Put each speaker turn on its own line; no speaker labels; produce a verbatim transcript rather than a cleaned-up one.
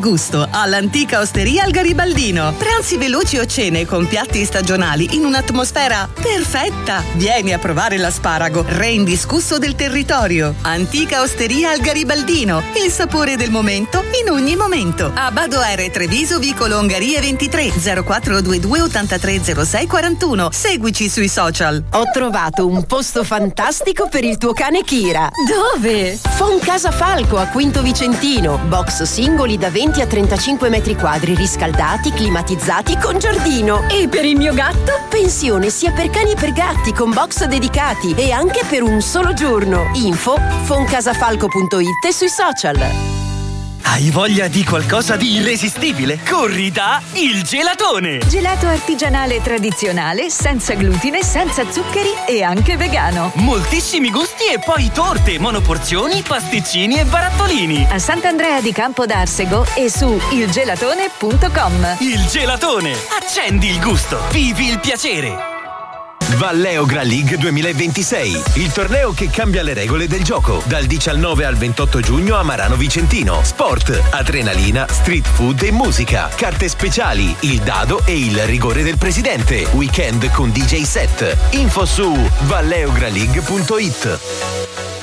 gusto all'antica osteria al Garibaldino. Pranzi veloci o cene con piatti stagionali in un'atmosfera perfetta. Vieni a provare l'asparago, re indiscusso del territorio. Antica osteria al Garibaldino, il sapore del momento in ogni momento. A Badoere Treviso, vicolo Ungherie ventitré, zero quattro due due ottantatré zero sei quarantuno. Seguici sui social.
Ho trovato un posto fantastico per il tuo cane Kira.
Dove?
Fon Casa Falco a Quinto Vicentino. Box singoli da venti a trentacinque metri quadri, riscaldati, climatizzati, con giardino.
E per il mio gatto?
Pensione sia per cani e per gatti, con box dedicati e anche per un solo giorno. Info foncasafalco punto it e sui social.
Hai voglia di qualcosa di irresistibile? Corri da Il Gelatone!
Gelato artigianale tradizionale, senza glutine, senza zuccheri e anche vegano.
Moltissimi gusti e poi torte, monoporzioni, pasticcini e barattolini.
A Sant'Andrea di Campo d'Arsego e su il gelatone punto com.
Il Gelatone! Accendi il gusto, vivi il piacere!
Valleogra League duemilaventisei, il torneo che cambia le regole del gioco. Dal diciannove al ventotto giugno a Marano Vicentino. Sport, adrenalina, street food e musica. Carte speciali, il dado e il rigore del presidente. Weekend con D J set. Info su valleograleague punto it.